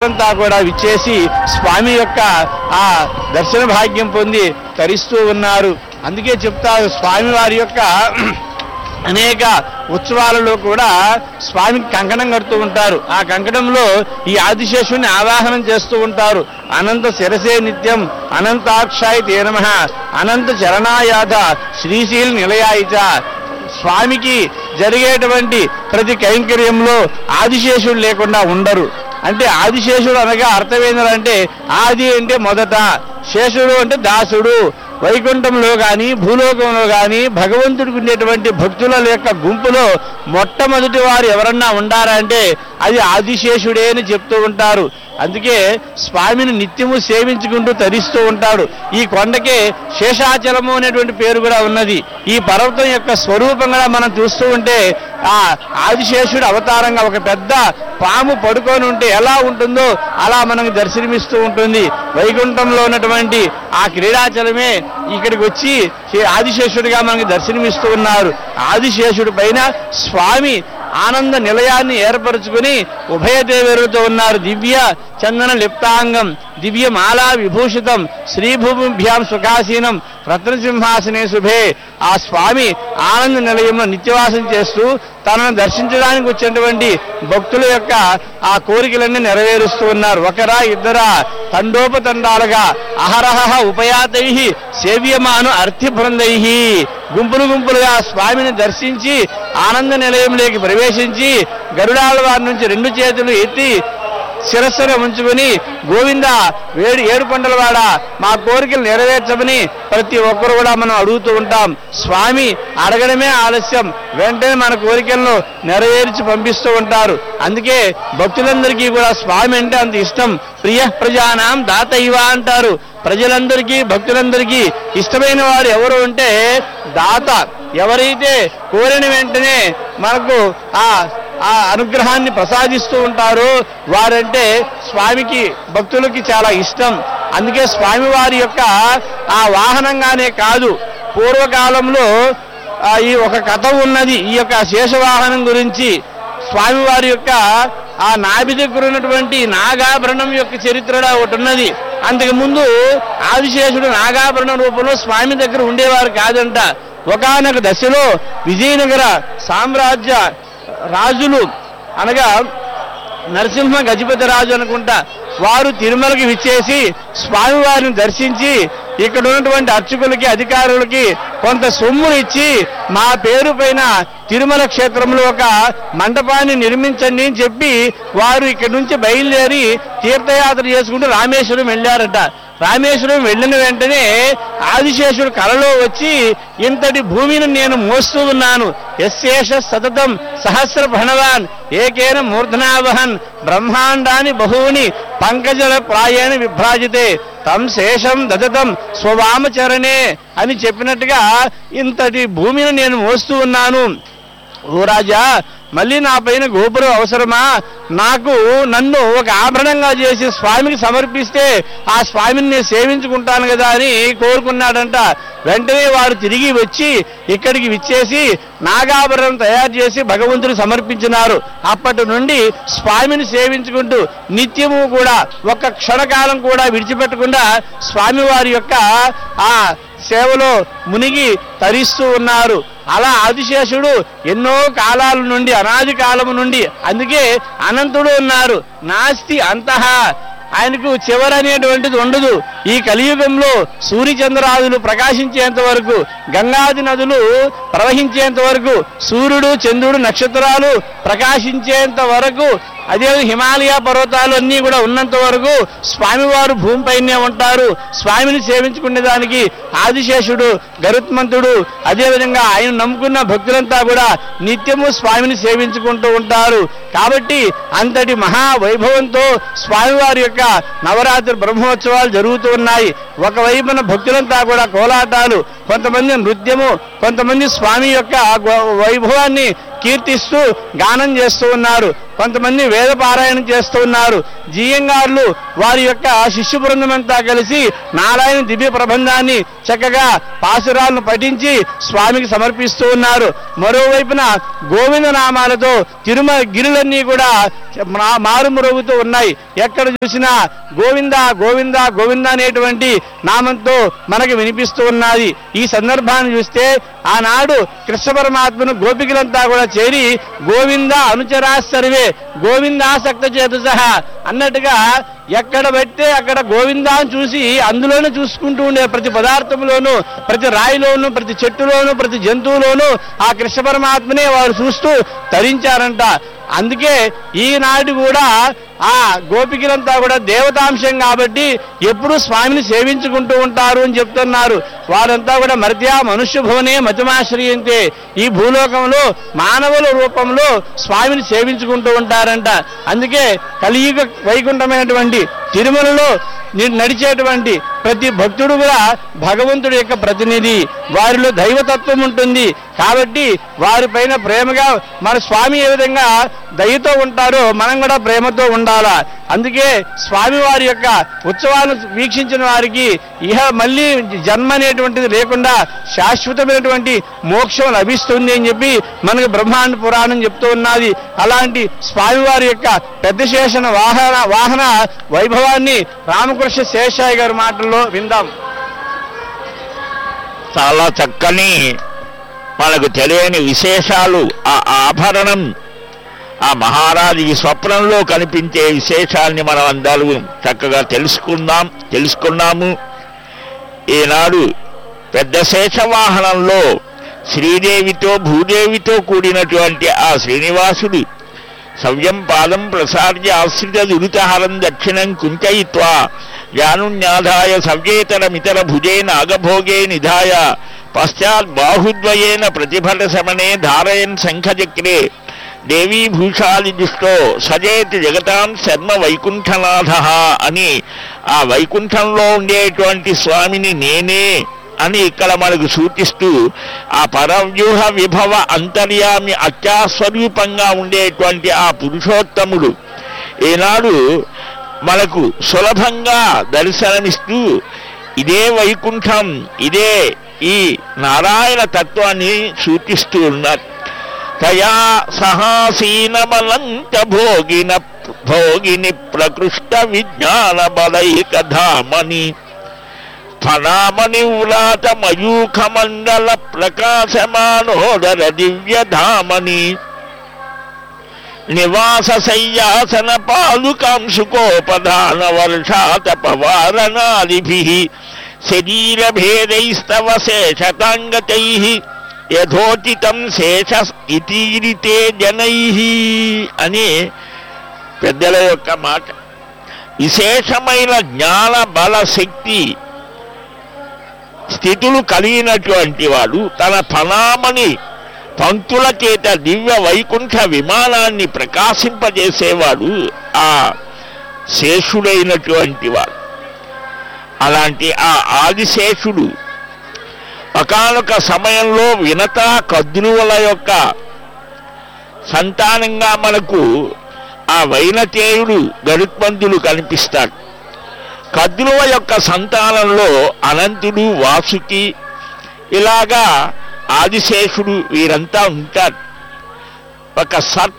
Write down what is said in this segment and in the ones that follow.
భక్తులంతా కూడా విచ్చేసి స్వామి యొక్క ఆ దర్శన భాగ్యం పొంది తరిస్తూ ఉన్నారు. అందుకే చెప్తారు స్వామి వారి యొక్క అనేక ఉత్సవాలలో కూడా స్వామికి కంకణం కడుతూ ఉంటారు. ఆ కంకణంలో ఈ ఆదిశేషుని ఆవాహనం చేస్తూ ఉంటారు. అనంత శిరసే నిత్యం అనంతాక్షాయ తే నమః అనంత చరణాయాధ శ్రీశీల నిలయాయిచ. స్వామికి జరిగేటువంటి ప్రతి కైంకర్యంలో ఆదిశేషుడు లేకుండా ఉండరు. అంటే ఆదిశేషుడు అనగా అర్థం ఏంటంటే ఆది అంటే మొదట, శేషుడు అంటే దాసుడు. వైకుంఠంలో కానీ భూలోకంలో కానీ భగవంతుడికి ఉండేటువంటి భక్తుల యొక్క గుంపులో మొట్టమొదటి వారు ఎవరన్నా ఉండారంటే అది ఆదిశేషుడే అని చెప్తూ ఉంటారు. అందుకే స్వామిని నిత్యము సేవించుకుంటూ తరిస్తూ ఉంటాడు. ఈ కొండకే శేషాచలము అనేటువంటి పేరు కూడా ఉన్నది. ఈ పర్వతం యొక్క స్వరూపం కూడా మనం చూస్తూ ఉంటే ఆ ఆదిశేషుడు అవతారంగా ఒక పెద్ద పాము పడుకొని ఉంటే ఎలా ఉంటుందో అలా మనకు దర్శనమిస్తూ ఉంటుంది. వైకుంఠంలో ఉన్నటువంటి ఆ క్రీడాచలమే ఇక్కడికి వచ్చి ఆదిశేషుడిగా మనకు దర్శనమిస్తూ ఉన్నారు. ఆదిశేషుడి పైన స్వామి ఆనంద నిలయాన్ని ఏర్పరచుకుని ఉభయదేవేరులతో ఉన్నారు. దివ్య చందన లిప్తాంగం దివ్య మాలా విభూషితం శ్రీభూమిభ్యాం సుఖాసీనం రత్నసింహాసనే శుభే. ఆ స్వామి ఆనంద నిలయంలో నిత్యవాసం చేస్తూ తనను దర్శించడానికి వచ్చినటువంటి భక్తుల యొక్క ఆ కోరికలన్నీ నెరవేరుస్తూ ఉన్నారు. ఒకరా ఇద్దరా తండోపతండాలుగా అహరహ ఉపయాతై సేవ్యమాను అర్థి బృందై గుంపులు గుంపులుగా స్వామిని దర్శించి ఆనంద నిలయంలోకి ప్రవేశించి గరుడాల వారి నుంచి 2 చేతులు ఎత్తి శిరస్సును ఉంచుకుని గోవింద ఏడుకొండలవాడ మా కోరికలు నెరవేర్చమని ప్రతి ఒక్కరు కూడా మనం అడుగుతూ ఉంటాం. స్వామి అడగడమే ఆలస్యం, వెంటనే మన కోరికలను నెరవేర్చి పంపిస్తూ ఉంటారు. అందుకే భక్తులందరికీ కూడా స్వామి అంటే అంత ఇష్టం. ప్రియ ప్రజానాం దాతైవ అంటారు. ప్రజలందరికీ భక్తులందరికీ ఇష్టమైన వారు ఎవరు అంటే దాత. ఎవరైతే కోరిన వెంటనే మనకు ఆ అనుగ్రహాన్ని ప్రసాదిస్తూ ఉంటారో వారంటే స్వామికి భక్తులకి చాలా ఇష్టం. అందుకే స్వామివారి యొక్క ఆ వాహనంగానే కాదు, పూర్వకాలంలో ఈ ఒక కథ ఉన్నది. ఈ యొక్క శేషవాహనం గురించి స్వామివారి యొక్క ఆ నాభి దగ్గర ఉన్నటువంటి నాగాభరణం యొక్క చరిత్ర ఒకటి ఉన్నది. అంతకుముందు ఆదిశేషుడు నాగాభరణం రూపంలో స్వామి దగ్గర ఉండేవారు కాదంట. ఒకానొక దశలో విజయనగర సామ్రాజ్య రాజులు అనగా నరసింహ గజపతి రాజు అనుకుంటా వారు తిరుమలకి విచ్చేసి స్వామివారిని దర్శించి ఇక్కడ ఉన్నటువంటి అర్చకులకి అధికారులకి కొంత సొమ్మును ఇచ్చి మా పేరు పైన తిరుమల క్షేత్రంలో ఒక మండపాన్ని నిర్మించండి అని చెప్పి వారు ఇక్కడి నుంచి బయలుదేరి తీర్థయాత్ర చేసుకుంటూ రామేశ్వరం వెళ్ళారట. రామేశ్వరం వెళ్ళిన వెంటనే ఆదిశేషుడు కలలో వచ్చి ఇంతటి భూమిని నేను మోస్తూ ఉన్నాను. యశేష సతతం సహస్ర భణవాన్ ఏకేన మూర్ధనావహన్ బ్రహ్మాండాన్ని బహూని పంకజల ప్రాయేణ విభ్రాజితే తం శేషం దదతం స్వవామచరణే అని చెప్పినట్టుగా ఇంతటి భూమిని నేను మోస్తూ ఉన్నాను. ఓ రాజా, మళ్ళీ నా పైన గోపురం అవసరమా? నన్ను ఒక ఆభరణంగా చేసి స్వామికి సమర్పిస్తే ఆ స్వామిని నేను సేవించుకుంటాను కదా అని కోరుకున్నాడంట. వెంటనే వారు తిరిగి వచ్చి ఇక్కడికి విచ్చేసి నాగాభరణం తయారు చేసి భగవంతుడు సమర్పించినారు. అప్పటి నుండి స్వామిని సేవించుకుంటూ నిత్యము కూడా ఒక్క క్షణకాలం కూడా విడిచిపెట్టకుండా స్వామివారి యొక్క ఆ సేవలో మునిగి తరిస్తూ ఉన్నారు. అలా ఆదిశేషుడు ఎన్నో కాలాల నుండి అనాది కాలము నుండి, అందుకే అనంతుడు ఉన్నారు. నాస్తి అంతః, ఆయనకు చివరి అనేటువంటిది ఉండదు. ఈ కలియుగంలో సూర్యచంద్రాదులు ప్రకాశించేంత వరకు, గంగాది నదులు ప్రవహించేంత వరకు, సూర్యుడు చంద్రుడు నక్షత్రాలు ప్రకాశించేంత వరకు, అదే హిమాలయ పర్వతాలు అన్నీ కూడా ఉన్నంత వరకు స్వామివారు భూమిపైనే ఉంటారు. స్వామిని సేవించుకునే దానికి ఆదిశేషుడు గరుత్మంతుడు అదేవిధంగా ఆయన నమ్ముకున్న భక్తులంతా కూడా నిత్యము స్వామిని సేవించుకుంటూ ఉంటారు. కాబట్టి అంతటి మహావైభవంతో స్వామివారి యొక్క నవరాత్రి బ్రహ్మోత్సవాలు జరుగుతూ ఉన్నాయి. ఒకవైపున భక్తులంతా కూడా కోలాటాలు, కొంతమంది నృత్యము, కొంతమంది స్వామి యొక్క వైభవాన్ని కీర్తిస్తూ గానం చేస్తూ ఉన్నారు. కొంతమంది వేద పారాయణం చేస్తూ ఉన్నారు. జీయంగారులు వారి యొక్క శిష్య బృందమంతా కలిసి నారాయణ దివ్య ప్రబంధాన్ని చక్కగా పాసురాలను పఠించి స్వామికి సమర్పిస్తూ ఉన్నారు. మరోవైపున గోవింద నామాలతో తిరుమల గిరులన్నీ కూడా మారుమ్రోగుతూ ఉన్నాయి. ఎక్కడ చూసినా గోవింద గోవింద గోవింద అనేటువంటి నామంతో మనకు వినిపిస్తూ ఉన్నది. ఈ సందర్భాన్ని చూస్తే ఆనాడు కృష్ణ పరమాత్మను గోపికలంతా కూడా చేరి గోవింద అనుచరా సర్వే గోవిందాసక్త చేతు సహా అన్నట్టుగా ఎక్కడ పెడితే అక్కడ గోవిందాన్ని చూసి అందులోనే చూసుకుంటూ ఉండే ప్రతి పదార్థంలోనూ, ప్రతి రాయిలోనూ, ప్రతి చెట్టులోనూ, ప్రతి జంతువులోనూ ఆ కృష్ణ పరమాత్మనే వారు చూస్తూ తరించారంట. అందుకే ఈనాడు కూడా ఆ గోపికలంతా కూడా దేవతాంశం కాబట్టి ఎప్పుడూ స్వామిని సేవించుకుంటూ ఉంటారు అని చెప్తున్నారు. వారంతా కూడా మర్త్యా మనుష్య భువనే మతిమాశ్రయంతే, ఈ భూలోకంలో మానవుల రూపంలో స్వామిని సేవించుకుంటూ ఉంటారంట. అందుకే కలియుగ వైకుంఠమైనటువంటి తిరుమలలో నడిచేటువంటి ప్రతి భక్తుడు కూడా భగవంతుడి యొక్క ప్రతినిధి, వారిలో దైవతత్వం ఉంటుంది. కాబట్టి వారిపైన ప్రేమగా మన స్వామి ఏ విధంగా దయతో ఉంటారో మనం కూడా ప్రేమతో ఉండాలా. అందుకే స్వామి వారి యొక్క ఉత్సవాలను వీక్షించిన వారికి ఇహ మళ్ళీ జన్మ అనేటువంటిది లేకుండా శాశ్వతమైనటువంటి మోక్షం లభిస్తుంది అని చెప్పి మనకు బ్రహ్మాండ పురాణం చెప్తూ ఉన్నది. అలాంటి స్వామివారి యొక్క పెద్ద శేషన వాహన వైభవాన్ని రామకృష్ణ శేషాయి గారి మాటల్లో విందాం. చాలా చక్కని మనకు తెలియని విశేషాలు, ఆ ఆభరణం ఆ మహారాజుకి స్వప్నంలో కనిపించే విశేషాన్ని మనం అందరూ చక్కగా తెలుసుకున్నాము. ఈనాడు పెద్ద శేషవాహనంలో శ్రీదేవితో భూదేవితో కూడినటువంటి ఆ శ్రీనివాసుడు సవ్యం పాదం ప్రసార్య ఆశ్రిత దురితహరం దక్షిణం కుంచయిత్వా జానున్యాధాయ సవ్యేతరమితర భుజే నాగభోగే నిధాయ పశ్చాత్ బాహుద్వయేన ప్రతిఫల శమనే ధారయన్ శంఖచక్రే దేవీ భూషాలి దుష్టో సజేతి జగతాం శర్మ వైకుంఠనాథ అని ఆ వైకుంఠంలో ఉండేటువంటి స్వామిని నేనే అని ఇక్కడ మనకు సూచిస్తూ ఆ పరవ్యూహ విభవ అంతర్యామి అత్యాస్వరూపంగా ఉండేటువంటి ఆ పురుషోత్తముడు ఈనాడు మనకు సులభంగా దర్శనమిస్తూ ఇదే వైకుంఠం, ఇదే ఈ నారాయణ తత్వాన్ని సూచిస్తూ ఉన్నారు. తయా సహాసీనమలంత భోగిని ప్రకృష్ట విజ్ఞాన బలైక ధామని ఫణామణి ఉలాత మయూఖ మండల ప్రకాశమానోదర దివ్యధామని నివాస శయ్యాసన పాదుకాంశుకోపధాన వర్షాతపవారణాదిభిః శరీరభేదైస్తవ శేషతాంగతైః యథోచితం శేష ఇతీరితే జనైః అని పెద్దల యొక్క మాట. విశేషమైన జ్ఞాన బల శక్తి స్థితులు కలిగినటువంటి వాడు తన ఫణామణి పంక్తుల చేత దివ్య వైకుంఠ విమానాన్ని ప్రకాశింపజేసేవాడు ఆ శేషుడైనటువంటి వాడు. అలాంటి ఆ ఆదిశేషుడు ఒకానొక సమయంలో వినత కద్రువుల యొక్క సంతానంగా మనకు ఆ వైనతేయుడు గరుత్మంతుడు కనిపిస్తాడు. కద్రువ యొక్క సంతానంలో అనంతుడు, వాసుకి, ఇలాగా ఆదిశేషుడు వీరంతా ఉంటారు. ఒక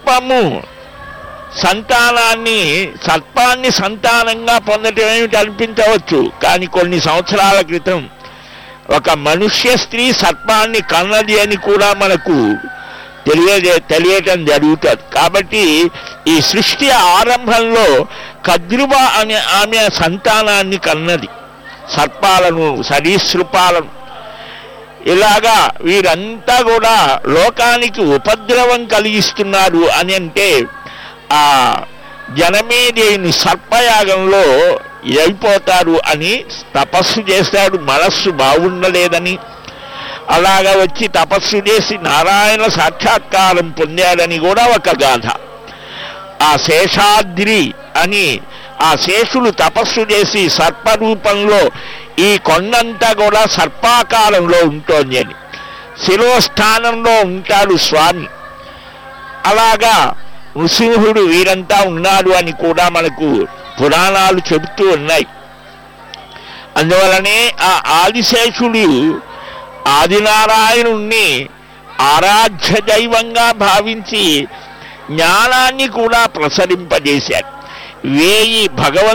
సర్పాన్ని సంతానంగా పొందటం ఏమిటి అనిపించవచ్చు, కానీ కొన్ని సంవత్సరాల క్రితం ఒక మనుష్య స్త్రీ సర్పాన్ని కన్నది అని కూడా మనకు తెలియటం జరుగుతుంది. కాబట్టి ఈ సృష్టి ఆరంభంలో కద్రువ అనే ఆమె సంతానాన్ని కన్నది, సర్పాలను, సరీసృపాలను. ఇలాగా వీరంతా కూడా లోకానికి ఉపద్రవం కలిగిస్తున్నారు అని అంటే ఆ జనమేజయుని సర్పయాగంలో అయిపోతారు అని తపస్సు చేస్తాడు. మనస్సు బాగుండలేదని అలాగా వచ్చి తపస్సు చేసి నారాయణ సాక్షాత్కారం పొందాడని కూడా ఒక గాథ. ఆ శేషాద్రి అని ఆ శేషుడు తపస్సు చేసి సర్పరూపంలో ఈ కొండంతా కూడా సర్పాకారంలో ఉంటోంది అని, శిరోస్థానంలో ఉంటాడు స్వామి. అలాగా నృసింహుడు వీరంతా ఉన్నారు అని కూడా మనకు పురాణాలు చెబుతూ ఉన్నాయి. అందువలనే ఆ ఆదిశేషుడు ఆదినారాయణుణ్ణి ఆరాధ్య దైవంగా భావించి జ్ఞానాన్ని కూడా ప్రసరింపజేశారు. 1000